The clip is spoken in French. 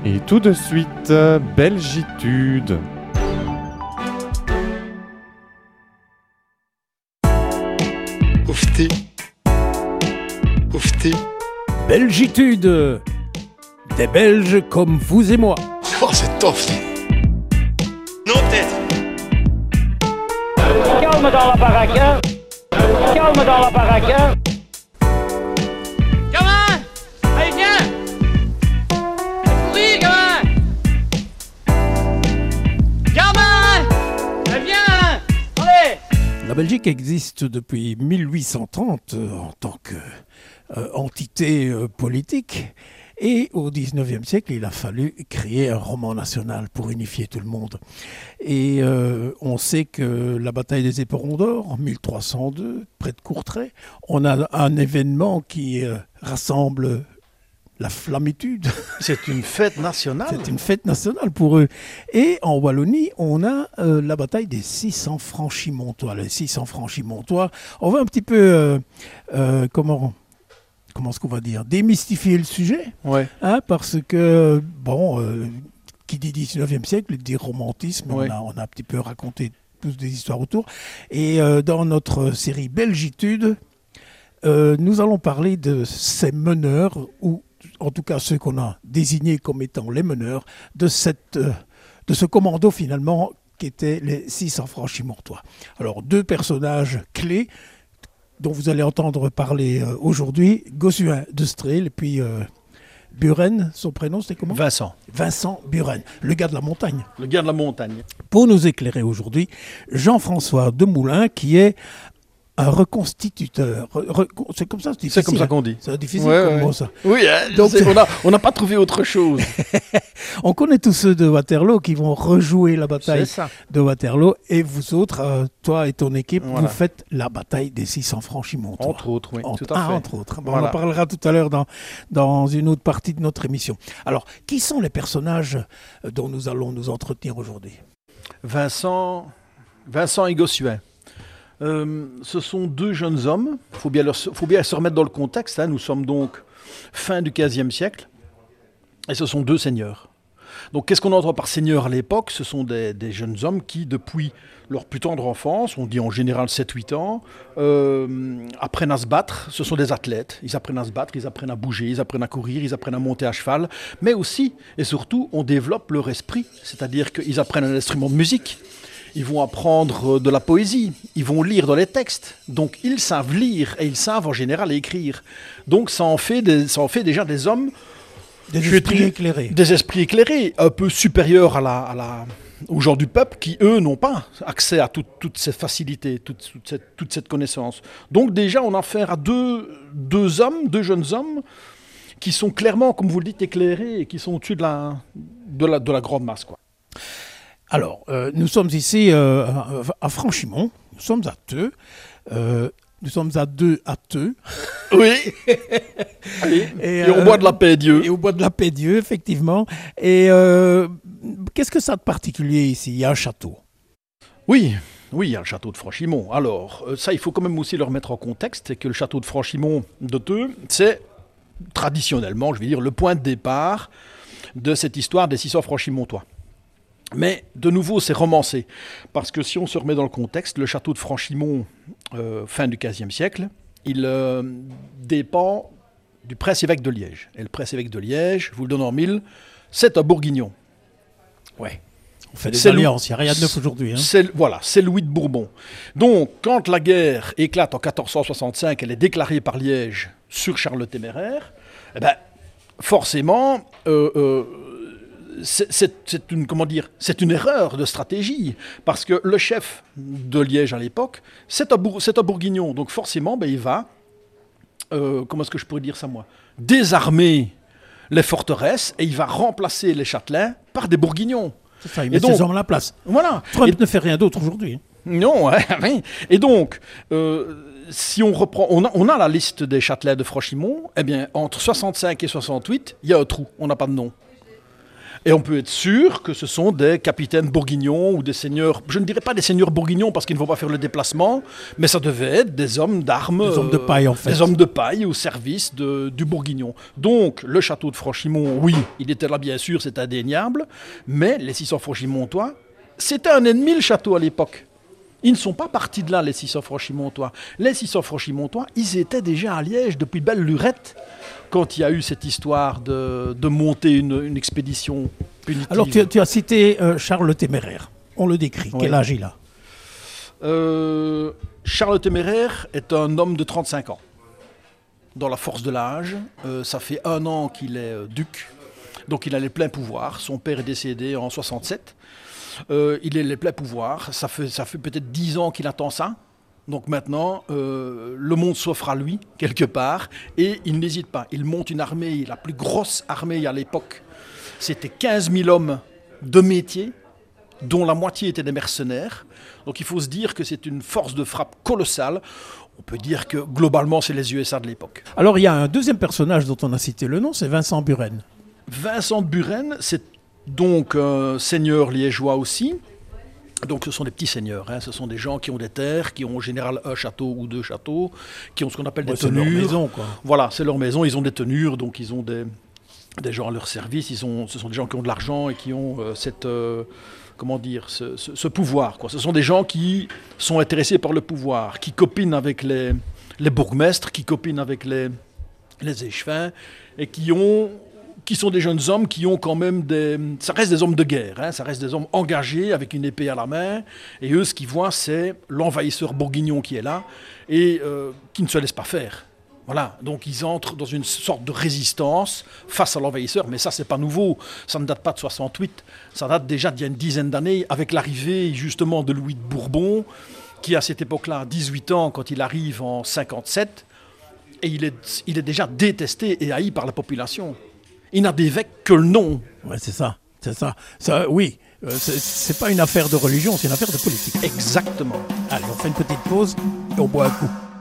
Et tout de suite, Belgitude. Oufti. Oufti. Belgitude. Des Belges comme vous et moi. Oh, c'est tof. Non, tête. Calme dans la baraque, hein. Calme dans la baraque, hein. Gamin! Allez, viens! Courir, gamin! Gamin! Allez, viens! Allez! La Belgique existe depuis 1830 en tant qu'entité politique. Et au XIXe siècle, il a fallu créer un roman national pour unifier tout le monde. Et on sait que la bataille des Éperons d'Or, en 1302, près de Courtrai, on a un événement qui rassemble la flammitude. C'est une fête nationale. C'est une fête nationale pour eux. Et en Wallonie, on a la bataille des 600 franchimontois. Les 600 franchimontois, on va un petit peu... comment est-ce qu'on va dire, démystifier le sujet, Ouais. Hein, parce que, qui dit 19e siècle, dit romantisme, Ouais. on a un petit peu raconté tous des histoires autour. Et dans notre série Belgitude, nous allons parler de ces meneurs, ou en tout cas ceux qu'on a désignés comme étant les meneurs, de ce commando finalement qui était les 600 franchimontois. Alors, deux personnages clés dont vous allez entendre parler aujourd'hui, Gossuin de Strel et puis Buren, son prénom c'était comment ? Vincent Buren, le gars de la montagne. Le gars de la montagne. Pour nous éclairer aujourd'hui, Jean-François Demoulin qui est un reconstituteur. C'est comme ça, c'est difficile. C'est comme ça qu'on dit. C'est difficile comme mot ça. Oui, Donc, on n'a pas trouvé autre chose. On connaît tous ceux de Waterloo qui vont rejouer la bataille de Waterloo. Et vous autres, toi et ton équipe, vous faites la bataille des 600 franchimontois. Entre autres, oui, tout à fait. Entre autres. Bon, Voilà. On en parlera tout à l'heure dans une autre partie de notre émission. Alors, qui sont les personnages dont nous allons nous entretenir aujourd'hui ? Vincent et Gossuin. Ce sont deux jeunes hommes. Il faut bien se remettre dans le contexte. Hein. Nous sommes donc fin du XVe siècle. Et ce sont deux seigneurs. Donc qu'est-ce qu'on entend par seigneurs à l'époque ? Ce sont des jeunes hommes qui, depuis leur plus tendre enfance, on dit en général 7-8 ans, apprennent à se battre. Ce sont des athlètes. Ils apprennent à se battre, ils apprennent à bouger, ils apprennent à courir, ils apprennent à monter à cheval. Mais aussi, et surtout, on développe leur esprit. C'est-à-dire qu'ils apprennent un instrument de musique. Ils vont apprendre de la poésie, ils vont lire dans les textes. Donc ils savent lire et ils savent en général écrire. Donc ça en fait déjà des hommes... Des esprits éclairés. Des esprits éclairés, un peu supérieurs aux gens du peuple qui, eux, n'ont pas accès à toute cette facilité, toute cette connaissance. Donc déjà, on a affaire à deux jeunes hommes qui sont clairement, comme vous le dites, éclairés et qui sont au-dessus de la grande masse, quoi. Alors, nous sommes ici à Franchimont, nous sommes à Theux. Nous sommes à deux à Theux. Oui. Et au bois de la paix Dieu. Et au bois de la paix Dieu, effectivement. Et qu'est-ce que ça a de particulier ici ? Il y a un château. Oui, il y a le château de Franchimont. Alors, ça, il faut quand même aussi le remettre en contexte, c'est que le château de Franchimont de Theux, c'est traditionnellement, je vais dire, le point de départ de cette histoire des 600 franchimontois. Mais de nouveau, c'est romancé. Parce que si on se remet dans le contexte, le château de Franchimont, fin du XVe siècle, il dépend du prince-évêque de Liège. Et le prince-évêque de Liège, je vous le donne en mille, c'est un bourguignon. Ouais. On fait des alliances, il n'y a rien de neuf aujourd'hui. Hein. C'est Louis de Bourbon. Donc, quand la guerre éclate en 1465, elle est déclarée par Liège sur Charles le Téméraire, eh ben, forcément... c'est une erreur de stratégie, parce que le chef de Liège à l'époque, c'est un bourguignon, donc forcément, il va, comment est-ce que je pourrais dire ça moi, désarmer les forteresses, et il va remplacer les châtelains par des bourguignons. C'est ça, il met ses hommes à la place. Voilà. Trump ne fait rien d'autre aujourd'hui. Non, oui. Et donc, si on reprend, on a la liste des châtelains de Franchimont, eh bien, entre 65 et 68, il y a un trou, on n'a pas de nom. Et on peut être sûr que ce sont des capitaines bourguignons ou des seigneurs, je ne dirais pas des seigneurs bourguignons parce qu'ils ne vont pas faire le déplacement, mais ça devait être des hommes d'armes. Des hommes de paille, en fait. Des hommes de paille au service du bourguignon. Donc, le château de Franchimont, oui, il était là bien sûr, c'est indéniable, mais les 600 franchimontois, c'était un ennemi le château à l'époque. Ils ne sont pas partis de là, les 600 franchimontois. Les 600 franchimontois, ils étaient déjà à Liège depuis belle lurette, quand il y a eu cette histoire de monter une expédition punitive. Alors, tu as cité Charles le Téméraire. On le décrit. Oui. Quel âge il a? Charles le Téméraire est un homme de 35 ans. Dans la force de l'âge, ça fait 1 an qu'il est duc, donc il a les pleins pouvoirs. Son père est décédé en 67. Il est les pleins pouvoirs. Ça fait peut-être 10 ans qu'il attend ça. Donc maintenant, le monde s'offre à lui, quelque part, et il n'hésite pas. Il monte une armée, la plus grosse armée à l'époque. C'était 15 000 hommes de métier, dont la moitié étaient des mercenaires. Donc il faut se dire que c'est une force de frappe colossale. On peut dire que globalement, c'est les USA de l'époque. Alors, il y a un deuxième personnage dont on a cité le nom, c'est Vincent Buren. Vincent de Buren, c'est donc un seigneur liégeois aussi. Donc ce sont des petits seigneurs, hein. Ce sont des gens qui ont des terres, qui ont en général un château ou 2 châteaux, qui ont ce qu'on appelle des tenures. C'est leur maison, quoi. Voilà, c'est leur maison, ils ont des tenures, donc ils ont des gens à leur service, ce sont des gens qui ont de l'argent et qui ont ce pouvoir, quoi. Ce sont des gens qui sont intéressés par le pouvoir, qui copinent avec les bourgmestres, qui copinent avec les échevins, et qui sont des jeunes hommes qui ont quand même ça reste des hommes de guerre, hein, ça reste des hommes engagés avec une épée à la main, et eux, ce qu'ils voient, c'est l'envahisseur bourguignon qui est là, et qui ne se laisse pas faire. Voilà, donc ils entrent dans une sorte de résistance face à l'envahisseur, mais ça, c'est pas nouveau, ça ne date pas de 68, ça date déjà d'il y a une dizaine d'années, avec l'arrivée justement de Louis de Bourbon, qui à cette époque-là a 18 ans quand il arrive en 57, et il est déjà détesté et haï par la population. Il n'a d'évêque que le nom. Ouais, c'est ça. Oui, c'est pas une affaire de religion, c'est une affaire de politique. Exactement. Allez, on fait une petite pause et on boit un coup.